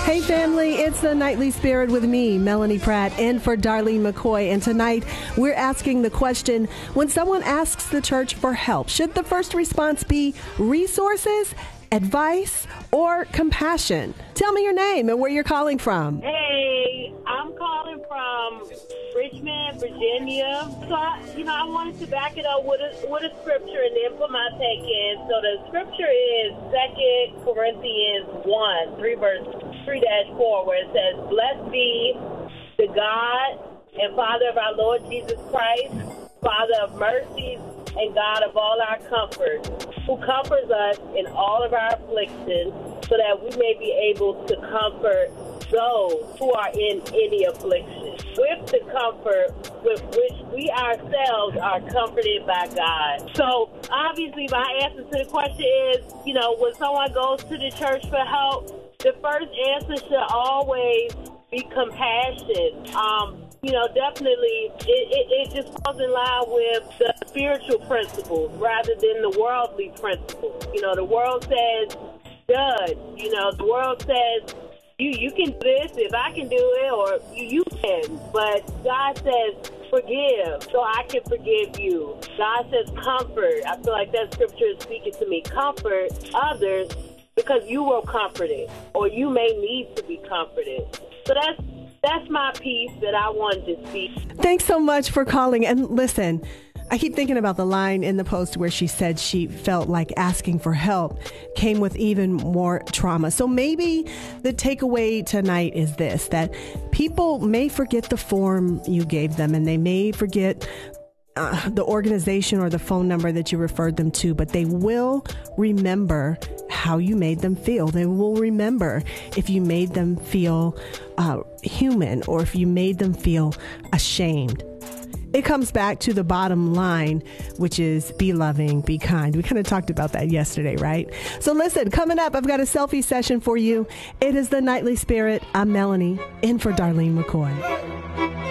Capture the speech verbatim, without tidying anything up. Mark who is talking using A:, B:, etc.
A: Hey family, it's the Nightly Spirit with me, Melanie Pratt, in for Darlene McCoy. And tonight we're asking the question, when someone asks the church for help, should the first response be resources, advice, or compassion? Tell me your name and where you're calling from.
B: Hey, I'm calling from Richmond, Virginia. So, I, you know, I wanted to back it up with a, with a scripture and then put my take in. So the scripture is Second Corinthians one, three verse three dash four, where it says, "Blessed be the God and Father of our Lord Jesus Christ, Father of mercies and God of all our comfort, who comforts us in all of our afflictions, so that we may be able to comfort those who are in any affliction, with the comfort with which we ourselves are comforted by God." So, obviously, my answer to the question is, you know, when someone goes to the church for help, the first answer should always be compassion. Um, you know, definitely, it, it, it just falls in line with the spiritual principles rather than the worldly principles. You know, the world says, judge. You know, the world says, you you can do this if I can do it, or you, you can. But God says, forgive, so I can forgive you. God says, comfort. I feel like that scripture is speaking to me. Comfort others because you were comforted, or you may need to be comforted. So that's that's my piece that I wanted to speak.
A: Thanks so much for calling. And listen, I keep thinking about the line in the post where she said she felt like asking for help came with even more trauma. So maybe the takeaway tonight is this, that people may forget the form you gave them, and they may forget uh, the organization or the phone number that you referred them to, but they will remember how you made them feel. They will remember if you made them feel uh, human, or if you made them feel ashamed. It comes back to the bottom line, which is be loving, be kind. We kind of talked about that yesterday, right? So listen, coming up, I've got a selfie session for you. It is the Nightly Spirit. I'm Melanie, in for Darlene McCoy.